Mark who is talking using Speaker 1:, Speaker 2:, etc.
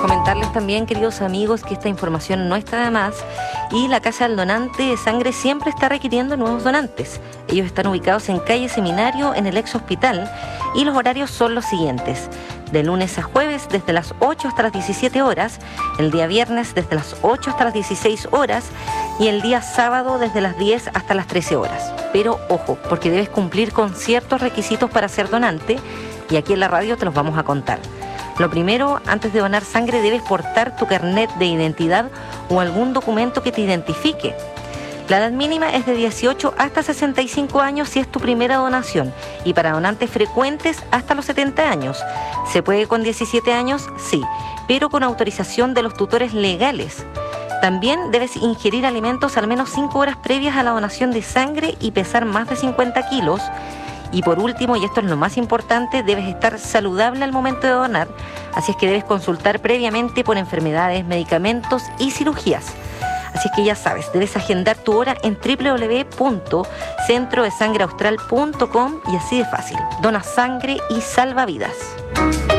Speaker 1: Comentarles también, queridos amigos, que esta información no está de más y la Casa del Donante de Sangre siempre está requiriendo nuevos donantes. Ellos están ubicados en calle Seminario, en el ex hospital, y los horarios son los siguientes: de lunes a jueves desde las 8 hasta las 17 horas, el día viernes desde las 8 hasta las 16 horas y el día sábado desde las 10 hasta las 13 horas. Pero ojo, porque debes cumplir con ciertos requisitos para ser donante y aquí en la radio te los vamos a contar. Lo primero, antes de donar sangre debes portar tu carnet de identidad o algún documento que te identifique. La edad mínima es de 18 hasta 65 años si es tu primera donación y para donantes frecuentes hasta los 70 años. ¿Se puede con 17 años? Sí, pero con autorización de los tutores legales. También debes ingerir alimentos al menos 5 horas previas a la donación de sangre y pesar más de 50 kilos. Y por último, y esto es lo más importante, debes estar saludable al momento de donar, así es que debes consultar previamente por enfermedades, medicamentos y cirugías. Así es que ya sabes, debes agendar tu hora en www.centrodesangreaustral.com y así de fácil. Dona sangre y salva vidas.